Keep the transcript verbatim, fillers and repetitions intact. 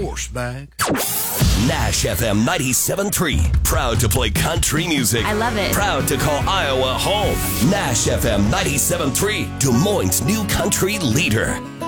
horseback. Nash F M ninety-seven point three. Proud to play country music. I love it. Proud to call Iowa home. Nash F M ninety-seven point three. Des Moines' new country leader.